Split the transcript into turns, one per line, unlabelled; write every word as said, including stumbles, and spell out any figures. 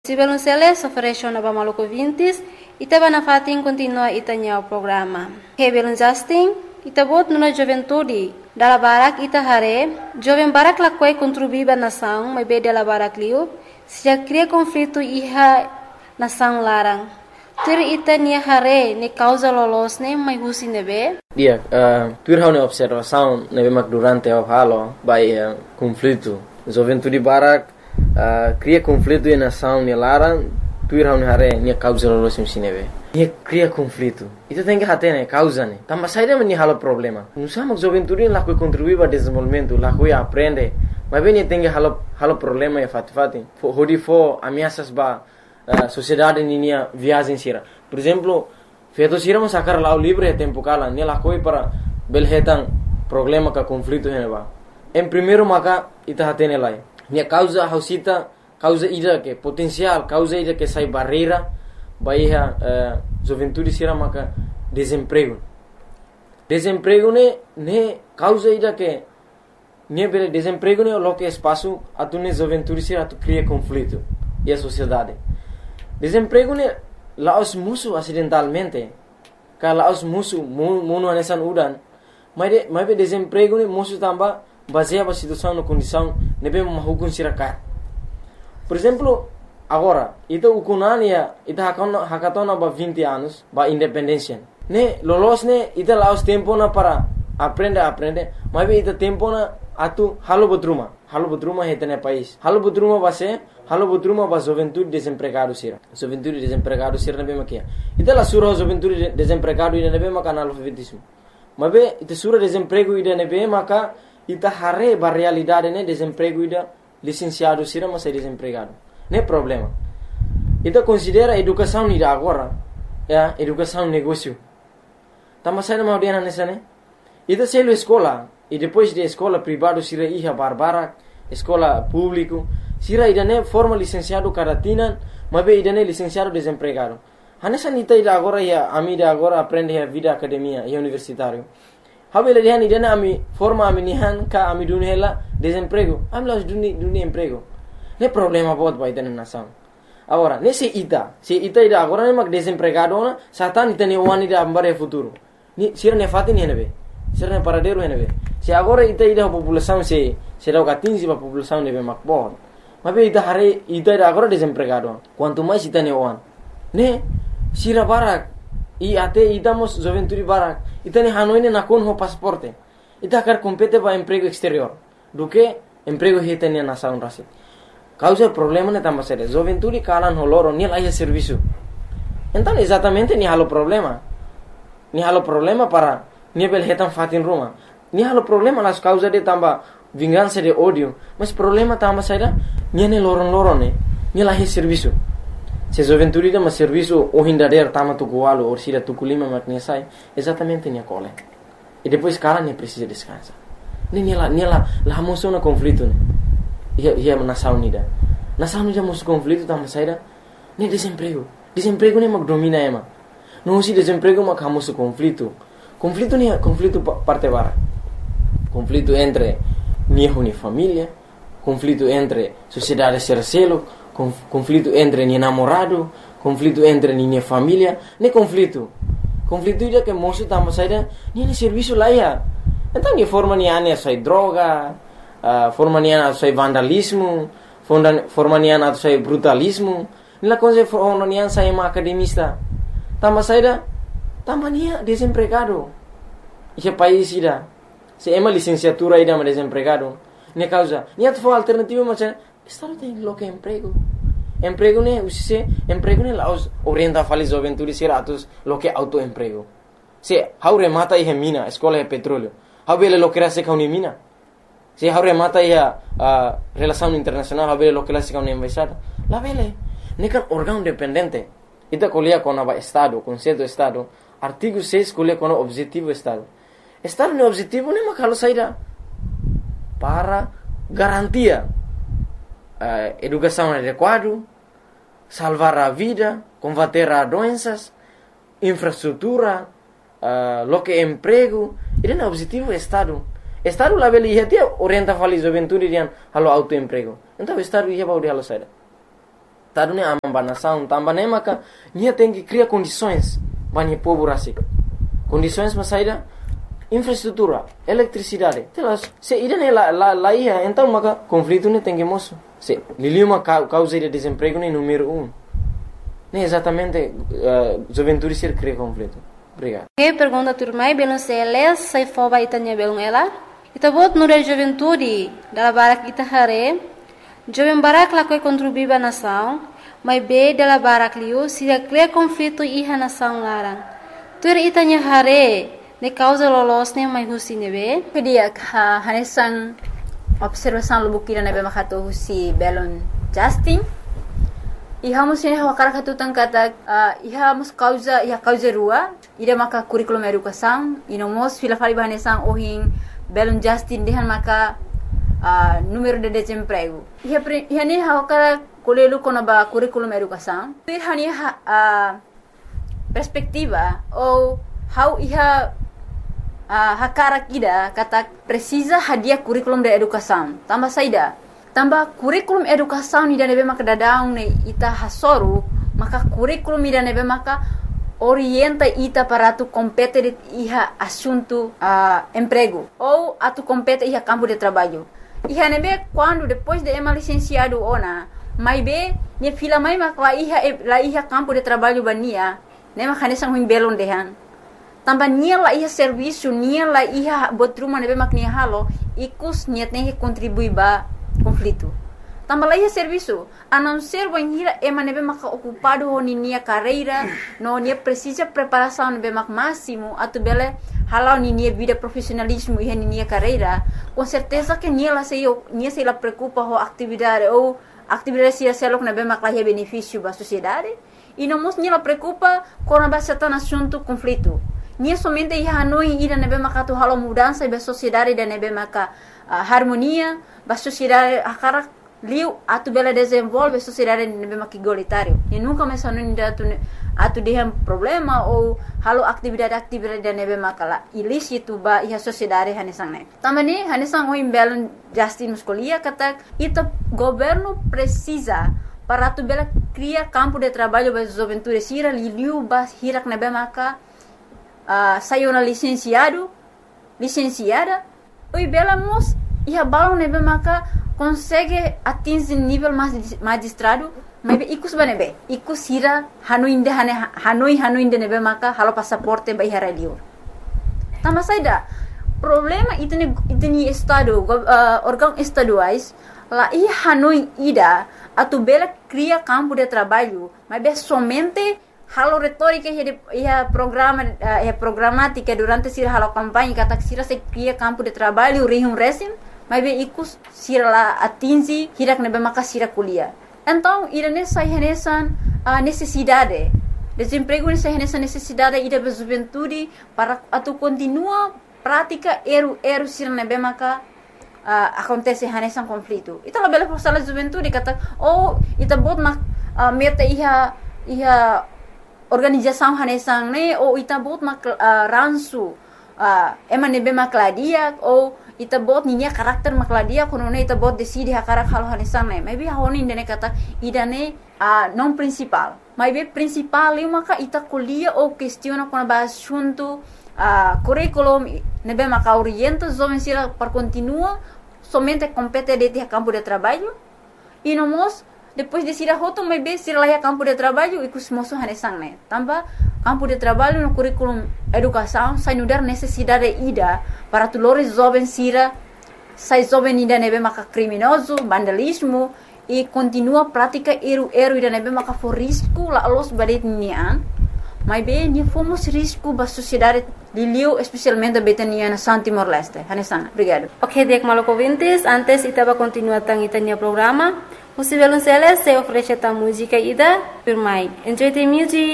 Si Belunceles oferece para maluco ouvintes e estava na fatin continua itanya o programa. He Belun Justin, itabot nuna juventude, dala barak ita hare, jovem barak lakwai contribuiba nação, mas be dala barak liu, se já cria conflito iha nação larang. Tur itanya hare ne causa lolos ne mai husi nebe.
Dia, uh, tur hau ne observação nebe mak durante o halo by uh, conflito. Juventude barak Uh, cria conflito e nação ne lara tu irau ne hare ne causa lolos sinebe ne cria conflito itu tem que hate ne causa ne tamba saída me halo problema não sama juventude lá que contribui para desenvolvimento lá que aprende mas bem tem que halo halo problema e fati fati hodi fo ameaças ba uh, sociedade ninia viagem sira por exemplo feito sira mo sacar lá o livre e tempo cala ne lá coi para belhetan problema ka conflito ne ba em primeiro maka ita hate ne lai Nia causa hausita causa ida que potencial causa ida que sai barreira baia uh, juventude sira maka desemprego desemprego ne ne causa ida que ne bele desemprego ne lo que espaço atune juventude sira tu cria conflito e a sociedade desemprego ne laos musu acidentalmente ka laos musu muno anesan udan mas de mas be desemprego ne musu tamba baseia a situação na condição nebe mahukun siraka por exemplo agora ita ukunania ita hakona hakatona ba vinte anos ba independência ne lolos ne ita laos tempo na para aprende aprende mas be ita tempo na atu halo bodruma halo bodruma hetene país halo bodruma base halo bodruma ba juventude desempregado sira juventude desempregado sira nebe makia ita la sura juventude desempregado ida nebe maka analfabetismo mas be ita sura desemprego ida nebe maka ita hare ba realidade ne desemprego ida licenciado sira mas é desempregado ne problema ita considera educação ida agora é educação negócio tama sai na audiana nessa ne ita selo escola e depois de escola privado sira iha barbara escola público sira ida ne forma licenciado caratina mas be ida ne licenciado desempregado hanessa ita ida agora ia amida agora aprende a vida academia e universitário Habele dihan idana ami forma ami nihan ka ami dunia hela desemprego. Ami las dunia dunia emprego. Ne problema bot ba idana nação. Agora, ne se ita, se ita ida agora ne mak desempregado na satan ita ne wani da ambare futuro. Ni sira ne fati ne nebe. Sira ne paradero ne nebe. Se agora ita ida população se se dá quinze ba população nebe mak bot. Mas ita hare ita ida agora desempregado. Quanto mais ita ne wan. Ne sira barak e até idamos juventude barak ita ne hanoine na kon ho pasporte ita kar compete ba emprego exterior do que emprego hita ne nação rasi causa problema ne tamba sere juventude kalan ho loro ni lai serviço então exatamente ni halo problema ni halo problema para ni bel hetan fatin roma ni halo problema las causa de tamba vingança de ódio mas problema tamba saida ni ne loron loron ne ni lai serviço se juventude dá uma serviço o hindader tama tu gualo ou sira tu culima matnia sai exatamente nia cole e depois cara nem precisa descansar nem ela nem ela lá mostrou na conflito né ia ia na saunida na saunida mostrou conflito tama saida nem desemprego desemprego nem mag domina ema não se desemprego mag hamos conflito conflito nem conflito parte bara conflito entre nia uni família conflito entre sociedade sercelo conflito entre ni namorado, conflito entre ni família, ne conflito. Conflito ida que moço tamba saída, ni ne serviço lá ia. Então ni forma ni ane sai droga, uh, forma ni ane sai vandalismo, forma ni ane sai brutalismo. Ni la coisa forma ni ane sai ma academista. Tamba saída, tamba ni desempregado. Esse país ida, se ema licenciatura ida ma desempregado. Ne causa, ni at for alternativa mas Estado tem lo que emprego. Emprego ne usise emprego ne laos orienta fali juventude siratus lo que autoemprego. Se haure mata e mina escola e petróleo. Habele lo que era se kauni mina. Se haure mata e a uh, relação internacional habele lo que la se kauni embaixada. La vele ne kan órgão dependente. Ita colia com a estado, conceito estado. Artigo seis colia com objetivo estado. Estado ne objetivo ne makalo saída para garantia Uh, educação adequada, salvar a vida, combater as doenças, infraestrutura, uh, lo que é emprego, isso é o objetivo do Estado. O Estado lá ele ia orienta a juventude e halo autoemprego. Então o Estado ia para o dia saída. Tadu ne amam banação, também nem maka, nia tem que criar condições para o povo assim. Condições para sair infraestrutura, eletricidade. Telas, se ida ne lá lá lá ia, então maka conflito ne tem que moço. Se lili uma causa de desemprego ne número um. Nem exatamente uh, juventude ser cria conflito. Obrigado.
Que pergunta turmai belum seles sai foba itanya belum ela. Ita bot nura juventude dala barak ita hare. Jovem barak la koi contribuir ba nação, mas be dala barak liu se cria conflito iha nação larang. Tur itanya hare ne causa lolos ne mai husi ne be.
Kedia ha hanesan observação lubukira ne be makato husi belon Justin. Iha mus ini hawakara katutan kata uh, iha mus causa iha causa rua ida maka curriculum educação ino mos fila fali bahanesan ohin belon Justin dehan maka uh, número de desemprego iha pre, iha ni hawakara kolelu kono ba curriculum educação iha ni ha, uh, perspectiva ou how iha uh, hakara kida kata precisa hadiah curriculum de educação tambah saida tambah kurikulum educação ida nebe maka dadang ne ita hasoru maka kurikulum ida nebe maka orienta ita para tu compete iha assunto uh, emprego ou atu compete iha campo de trabalho iha nebe quando depois de ema licenciado ona mai be ne fila mai maka iha la iha campo de trabalho bania ne maka nesang huing belon dehan tambah nia la iha serviço nia la iha botruma nebe mak nia halo ikus niat ne contribui ba conflito. Tambah lagi serviço, a não ser banhira ema nebe maka ocupado honi nia carreira, no nia precisa preparação nebe mak máximo, atu bele halau ni nia vida profissionalismo e ni nia carreira, com certeza que nia la sei nia sei la preocupa ho atividade ou atividade se selok nebe mak lahia benefício ba sociedade, e não mos nia la preocupa com ba certain assunto conflito. Nia somente ia hanoi ida nebe maka tu halau mudança ba sociedade da nebe maka uh, harmonia ba sociedade akara liu atu bela desenvolve sociedade nebe maka igualitário e nunca mais hanoi atu atu dehem problema ou halau atividade atividade da nebe maka la ilícito ba ia sociedade hanesang ne tamani hanesang o imbelon Justin Muscolia kata ita governo precisa para atu bela cria campo de trabalho ba juventude sira liu ba hirak nebe maka Uh, saiu na licenciado, licenciada, e bela mos ia balão nebe maka consegue atingir nível magistrado, mas ikus ba nebe, ikus hira hanoi inde hane hanoi hanoi inde nebe maka halo passaporte ba ihara liur. Tambah saida problema itu ni itu ni estado uh, órgão estaduais lá i hanoi ida atu bela cria campo de trabalho, mas be somente halo retórica e a programa e a programática durante sira halo campanha kata sira se cria campo de trabalho rihum resim mas be ikus sira la atingi hirak nebe maka sira kuliah então ira nessa renesan a necessidade desemprego nessa renesan necessidade ida be juventude para atu continua prática eru eru sira nebe maka uh, acontece renesan conflito ita la bela forçala juventude kata oh ita bot mak uh, meta iha iha organização hanesang ne ou ita bot mak uh, ransu uh, ema nebe makladia ou ita bot ninya karakter makladia kono ne ita bot decide hakarak halo hanesang ne maybe honi ndene kata idane uh, non principal maybe principal eu maka ita kuliah ou questiona kono ba assunto uh, curriculum nebe maka orienta jovem sira para continua somente compete de campo de trabalho e no mos depois de sira hoto mai be sira lá campo de trabalho e kus moço hanesang ne tambah campo de trabalho no curriculum educação sai nudar necessidade ida para tulores jovem sira sai jovem ida nebe maka criminoso vandalismo e continua prática eru eru ida nebe maka for risco la los badet nian mai be ni fomos risco ba sociedade liliu especialmente betania na San Timor Leste hanesang obrigado.
Ok, dek maloko vintes antes itaba continua tang itania programa. Musivelon Celes se oferece ta música ida, firmai. Enjoy the music.